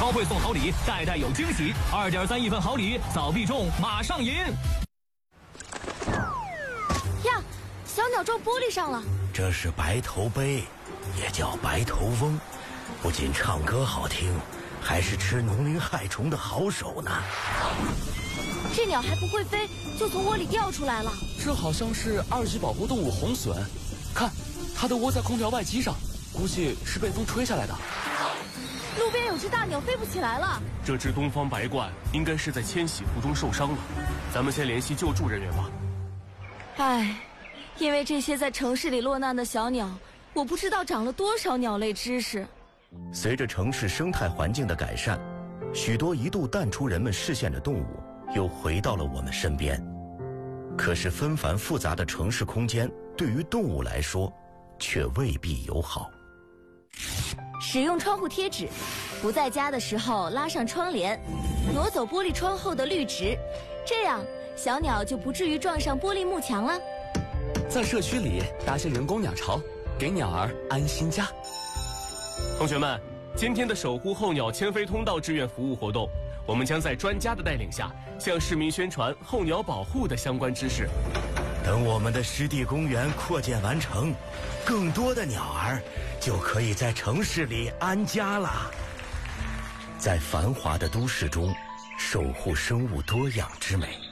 超会送好礼，代代有惊喜。2.3亿份好礼，早必中，马上赢！ 呀，小鸟撞玻璃上了。 这是白头鹎，也叫白头翁，不仅唱歌好听，还是吃农林害虫的好手呢。 这鸟还不会飞，就从窝里掉出来了。 这好像是2级保护动物红隼，看，它的窝在空调外机上，估计是被风吹下来的。 路边有只大鸟飞不起来了。 这只东方白鹳应该是在迁徙途中受伤了，咱们先联系救助人员吧。 唉，因为这些在城市里落难的小鸟，我不知道长了多少鸟类知识。 随着城市生态环境的改善，许多一度淡出人们视线的动物又回到了我们身边。可是纷繁复杂的城市空间对于动物来说却未必友好。 使用窗户贴纸，不在家的时候拉上窗帘，挪走玻璃窗后的绿植，这样小鸟就不至于撞上玻璃幕墙了。 在社区里搭些人工鸟巢，给鸟儿安心家。 同学们，今天的守护候鸟迁飞通道志愿服务活动，我们将在专家的带领下，向市民宣传候鸟保护的相关知识。 等我们的湿地公园扩建完成，更多的鸟儿就可以在城市里安家了。在繁华的都市中，守护生物多样之美。